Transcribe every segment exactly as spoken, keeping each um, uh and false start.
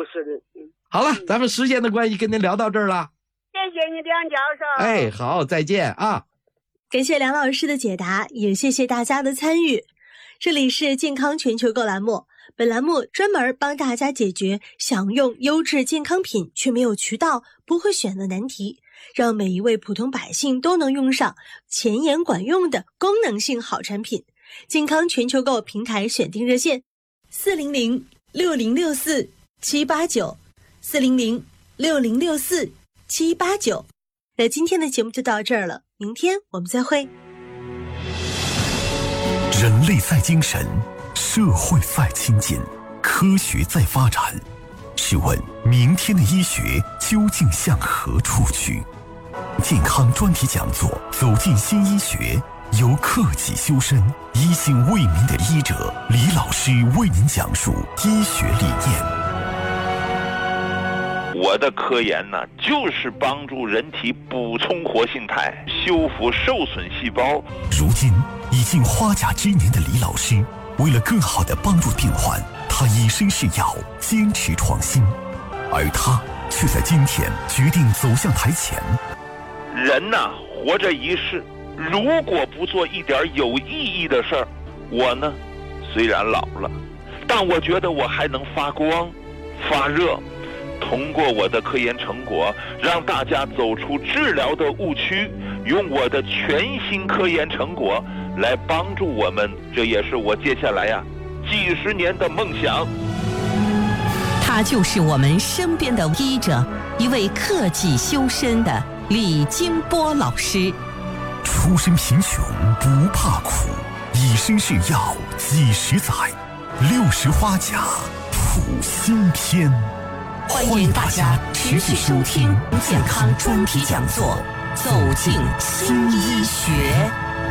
是的。嗯， 好了， 嗯、 咱们时间的关系，跟您聊到这儿了。 谢谢你，梁教授。 哎，好，再见啊！ 感谢梁老师的解答，也谢谢大家的参与。这里是健康全球购栏目，本栏目专门帮大家解决想用优质健康品却没有渠道、不会选的难题，让每一位普通百姓都能用上前沿管用的功能性好产品。健康全球购平台选定热线：四零零六零六四七八九，四零零六零六四七八九。那今天的节目就到这儿了，明天我们再会。 人类在精神，社会在亲近，科学在发展。试问明天的医学究竟向何处去？健康专题讲座走进新医学，由克己修身、医性为民的医者李老师为您讲述医学理念。 我的科研呢，就是帮助人体补充活性肽，修复受损细胞。 如今已近花甲之年的李老师，为了更好地帮助病患，他以身试药，坚持创新，而他却在今天决定走向台前。 人呐，活着一世，如果不做一点有意义的事儿，我呢，虽然老了，但我觉得我还能发光、发热。通过我的科研成果，让大家走出治疗的误区，用我的全新科研成果来帮助我们，这也是我接下来呀、啊、几十年的梦想。 他就是我们身边的医者，一位克己修身的李金波老师。 出身贫穷不怕苦，以身试药几十载，六十花甲谱新篇。 欢迎大家持续收听健康专题讲座，走进新医学。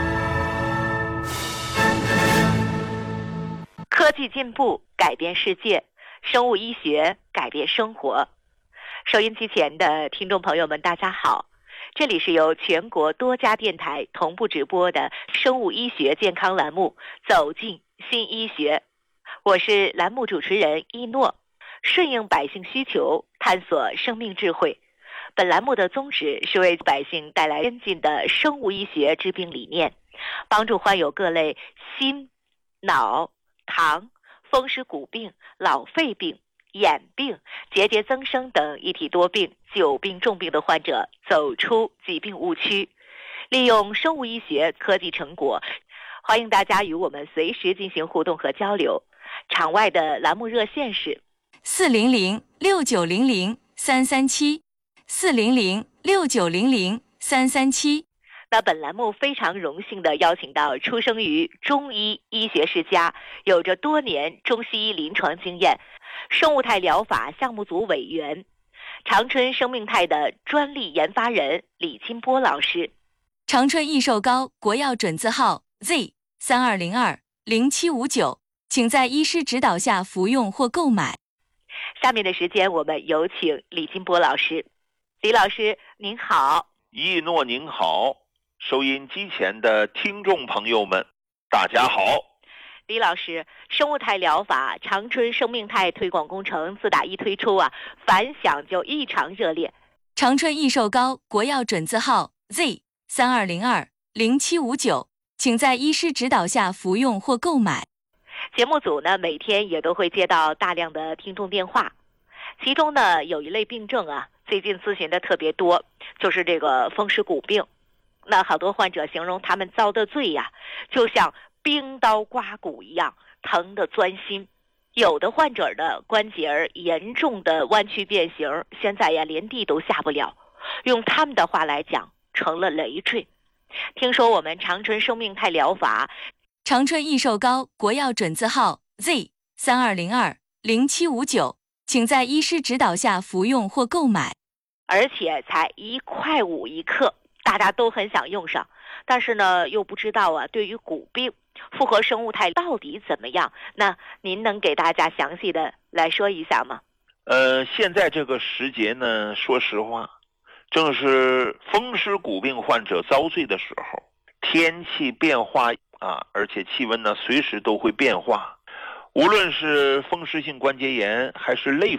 科技进步改变世界，生物医学改变生活。收音机前的听众朋友们，大家好，这里是由全国多家电台同步直播的生物医学健康栏目《走进新医学》，我是栏目主持人一诺。顺应百姓需求，探索生命智慧。本栏目的宗旨是为百姓带来先进的生物医学治病理念，帮助患有各类心、脑、糖、风湿骨病、老肺病、眼病、结节增生等一体多病、久病重病的患者走出疾病误区，利用生物医学科技成果。欢迎大家与我们随时进行互动和交流。场外的栏目热线是四零零六九零零三三七，四零零六九零零三三七。 那本栏目非常荣幸地邀请到出生于中医医学世家，有着多年中西医临床经验，生物肽疗法项目组委员，长春生命肽的专利研发人李金波老师。 长春益寿膏国药准字号 Z 三二零二零七五九，请在医师指导下服用或购买。 下面的时间，我们有请李金波老师。李老师您好。 一诺您好，收音机前的听众朋友们大家好。 李老师，生物肽疗法长春生命肽推广工程自打一推出啊，反响就异常热烈。 长春益寿膏国药准字号 Z 三二零二零七五九，请在医师指导下服用或购买。 节目组呢，每天也都会接到大量的听众电话，其中呢有一类病症啊，最近咨询的特别多，就是这个风湿骨病。那好多患者形容他们遭的罪呀、啊，就像冰刀刮骨一样，疼得钻心。有的患者的关节儿严重的弯曲变形，现在呀连地都下不了，用他们的话来讲，成了累赘。听说我们长春生命肽疗法长春益寿膏国药准字号 Z 三二零二零七五九，请在医师指导下服用或购买， 而且才一块五一克，大家都很想用上，但是呢又不知道啊，对于骨病复合生物肽到底怎么样？那您能给大家详细的来说一下吗？ 呃，现在这个时节呢，说实话，正是风湿骨病患者遭罪的时候，天气变化啊，而且气温呢随时都会变化，无论是风湿性关节炎还是类